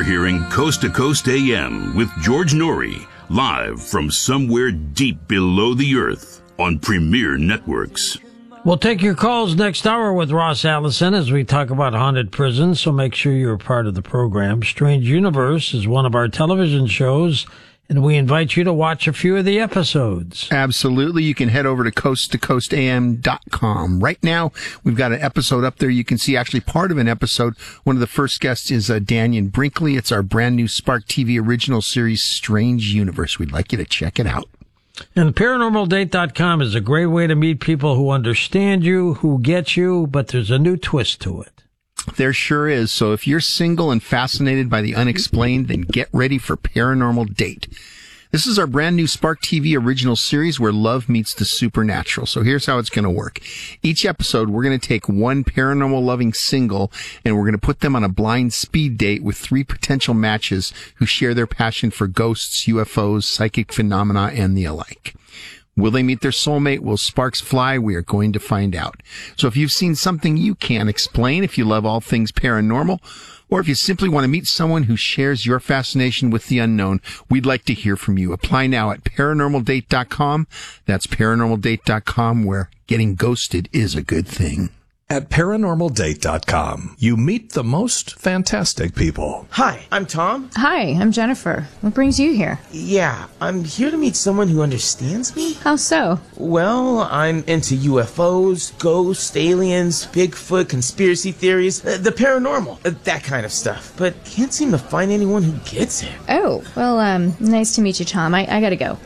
hearing Coast to Coast AM with George Norrie, live from somewhere deep below the earth on Premier Networks. We'll take your calls next hour with Ross Allison as we talk about haunted prisons, so make sure you're a part of the program. Strange Universe is one of our television shows, and we invite you to watch a few of the episodes. Absolutely. You can head over to coasttocoastam.com. Right now, we've got an episode up there. You can see actually part of an episode. One of the first guests is Dannion Brinkley. It's our brand new Spark TV original series, Strange Universe. We'd like you to check it out. And ParanormalDate.com is a great way to meet people who understand you, who get you, but there's a new twist to it. There sure is. So if you're single and fascinated by the unexplained, then get ready for Paranormal Date. This is our brand new Spark TV original series where love meets the supernatural. So here's how it's going to work. Each episode, we're going to take one paranormal loving single and we're going to put them on a blind speed date with 3 potential matches who share their passion for ghosts, UFOs, psychic phenomena, and the alike. Will they meet their soulmate? Will sparks fly? We are going to find out. So if you've seen something you can't explain, if you love all things paranormal, or if you simply want to meet someone who shares your fascination with the unknown, we'd like to hear from you. Apply now at ParanormalDate.com. That's ParanormalDate.com, where getting ghosted is a good thing. At ParanormalDate.com, you meet the most fantastic people. Hi, I'm Tom. Hi, I'm Jennifer. What brings you here? Yeah, I'm here to meet someone who understands me. How so? Well, I'm into UFOs, ghosts, aliens, Bigfoot, conspiracy theories, the paranormal, that kind of stuff. But can't seem to find anyone who gets it. Oh, well, nice to meet you, Tom. I gotta go.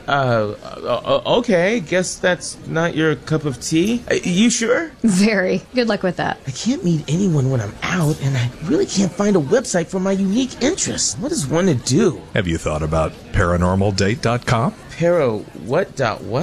Okay, guess that's not your cup of tea. You sure? Very. Good luck with that. I can't meet anyone when I'm out, and I really can't find a website for my unique interests. What is one to do? Have you thought about ParanormalDate.com? What?